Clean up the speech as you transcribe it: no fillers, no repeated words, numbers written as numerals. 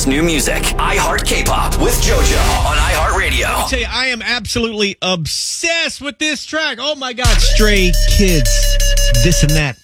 best new music. iHeart K-Pop with JoJo on iHeartRadio. I tell you, I am absolutely obsessed with this track. Oh my God, Stray Kids, this and that.